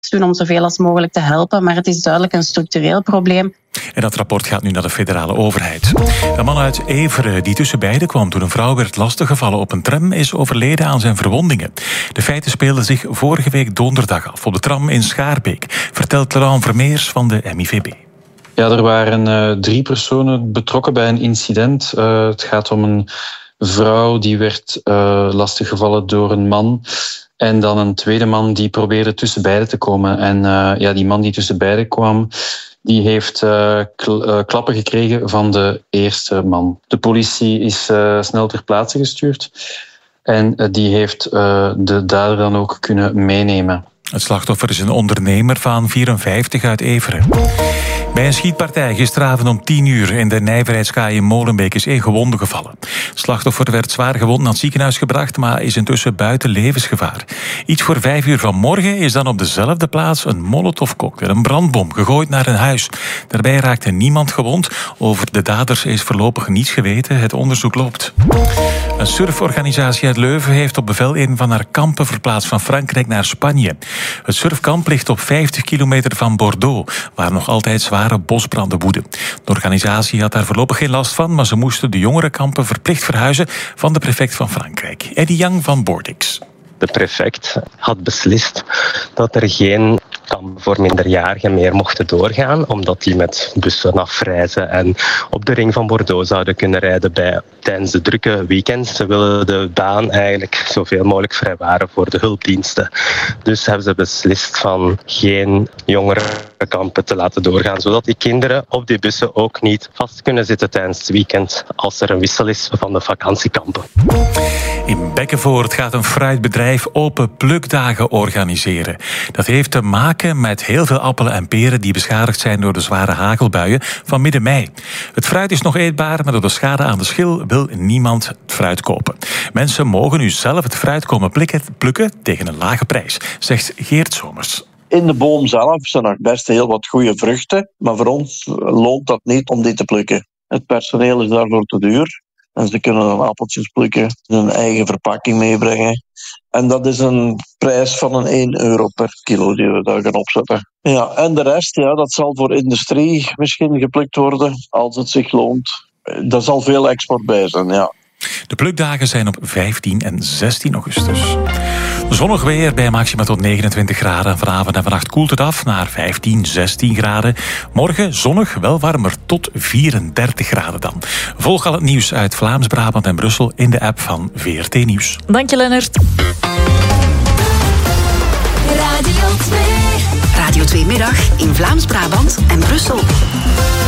doen om zoveel als mogelijk te helpen. Maar het is duidelijk een structureel probleem. En dat rapport gaat nu naar de federale overheid. Een man uit Everen die tussen beiden kwam toen een vrouw werd lastiggevallen op een tram is overleden aan zijn verwondingen. De feiten speelden zich vorige week donderdag af op de tram in Schaarbeek, vertelt Laurent Vermeers van de MIVB. Ja, er waren 3 personen betrokken bij een incident. Het gaat om een vrouw die werd lastiggevallen door een man. En dan een tweede man die probeerde tussen beiden te komen. En die man die tussen beiden kwam, die heeft klappen gekregen van de eerste man. De politie is snel ter plaatse gestuurd. En die heeft de dader dan ook kunnen meenemen. Het slachtoffer is een ondernemer van 54 uit Everen. Bij een schietpartij gisteravond om 10 uur in de Nijverheidskaai in Molenbeek is 1 gewonde gevallen. Het slachtoffer werd zwaar gewond naar het ziekenhuis gebracht, maar is intussen buiten levensgevaar. Iets voor 5 uur vanmorgen is dan op dezelfde plaats een molotovcocktail, een brandbom, gegooid naar een huis. Daarbij raakte niemand gewond. Over de daders is voorlopig niets geweten. Het onderzoek loopt. Een surforganisatie uit Leuven heeft op bevel een van haar kampen verplaatst van Frankrijk naar Spanje. Het surfkamp ligt op 50 kilometer van Bordeaux, waar nog altijd zware bosbranden woeden. De organisatie had daar voorlopig geen last van, maar ze moesten de jongerenkampen verplicht verhuizen van de prefect van Frankrijk, Eddie Yang van Bordix. De prefect had beslist dat er geen kampen voor minderjarigen meer mochten doorgaan, omdat die met bussen afreizen en op de ring van Bordeaux zouden kunnen rijden tijdens de drukke weekends. Ze willen de baan eigenlijk zoveel mogelijk vrijwaren voor de hulpdiensten. Dus hebben ze beslist van geen jongerenkampen te laten doorgaan, zodat die kinderen op die bussen ook niet vast kunnen zitten tijdens het weekend als er een wissel is van de vakantiekampen. In Bekkenvoort gaat een fruitbedrijf open plukdagen organiseren. Dat heeft te maken met heel veel appelen en peren die beschadigd zijn door de zware hagelbuien van midden mei. Het fruit is nog eetbaar, maar door de schade aan de schil wil niemand het fruit kopen. Mensen mogen nu zelf het fruit komen plukken tegen een lage prijs, zegt Geert Somers. In de boom zelf zijn er best heel wat goede vruchten, maar voor ons loont dat niet om die te plukken. Het personeel is daarvoor te duur. En ze kunnen dan appeltjes plukken, hun eigen verpakking meebrengen. En dat is een prijs van een 1 euro per kilo die we daar gaan opzetten. Ja, en de rest, dat zal voor industrie misschien geplukt worden, als het zich loont. Daar zal veel export bij zijn, ja. De plukdagen zijn op 15 en 16 augustus. Zonnig weer bij maxima tot 29 graden. Vanavond en vannacht koelt het af naar 15, 16 graden. Morgen zonnig, wel warmer, tot 34 graden dan. Volg al het nieuws uit Vlaams-Brabant en Brussel in de app van VRT Nieuws. Dank je, Lennart. Radio 2 Middag in Vlaams-Brabant en Brussel.